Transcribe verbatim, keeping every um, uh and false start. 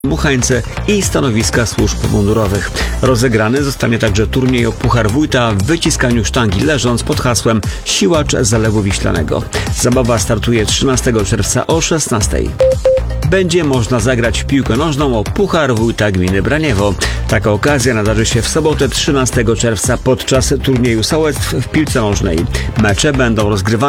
dmuchańce i stanowiska służb mundurowych. Rozegrany zostanie także turniej o Puchar Wójta w wyciskaniu sztangi leżąc pod hasłem Siłacz Zalewu Wiślanego. Zabawa startuje trzynastego czerwca o szesnastej. Będzie można zagrać w piłkę nożną o Puchar Wójta Gminy Braniewo. Taka okazja nadarzy się w sobotę trzynastego czerwca podczas turnieju sołectw w piłce nożnej. Mecze będą rozgrywane